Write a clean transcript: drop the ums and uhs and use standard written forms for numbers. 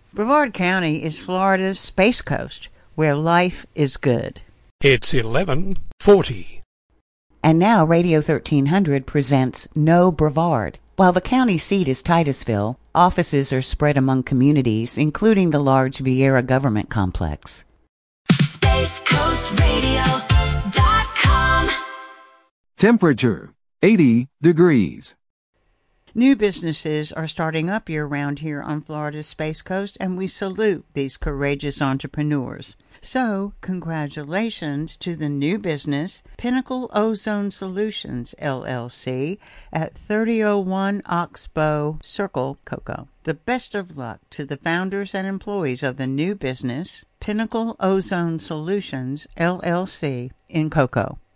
Brevard County is Florida's Space Coast, where life is good. It's 11:40. And now Radio 1300 presents No Brevard. While the county seat is Titusville, offices are spread among communities, including the large Vieira Government Complex. SpaceCoastRadio.com. Temperature 80 degrees. New businesses are starting up year-round here on Florida's Space Coast, and we salute these courageous entrepreneurs. So, congratulations to the new business, Pinnacle Ozone Solutions, LLC, at 3001 Oxbow Circle, Cocoa. The best of luck to the founders and employees of the new business, Pinnacle Ozone Solutions, LLC, in Cocoa.